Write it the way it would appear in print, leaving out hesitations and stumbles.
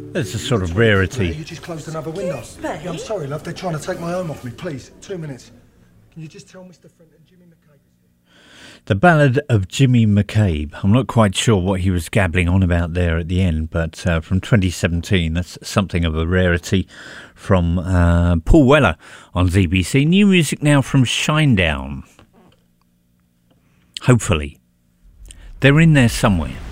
It's a sort of rarity. You just closed another window. Babe? Yeah, I'm sorry, love. They're trying to take my home off me. Please, 2 minutes. Can you just tell Mr. Fenton Jimmy McCabe is here? The Ballad of Jimmy McCabe. I'm not quite sure what he was gabbling on about there at the end, but from 2017, that's something of a rarity from Paul Weller on ZBC. New music now from Shinedown. Hopefully. They're in there somewhere.